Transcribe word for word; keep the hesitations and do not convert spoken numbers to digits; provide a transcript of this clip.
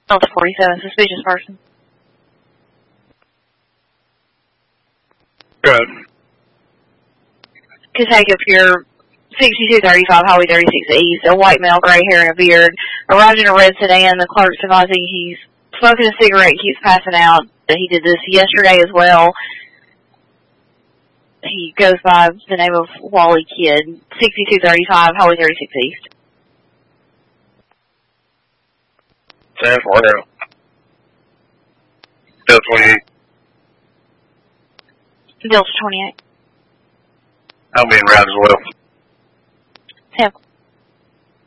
Delta forty-seven, suspicious person. Good. Connecticut Pier, sixty-two thirty-five, Highway thirty-six East, a white male, gray hair, and a beard, arrived in a red sedan. The clerk's advising he's smoking a cigarette and keeps passing out. He did this yesterday as well. He goes by the name of Wally Kidd, sixty-two thirty-five, Highway thirty-six East. ten four now. Delta twenty-eight. Delta twenty-eight. I'll be in route as well. ten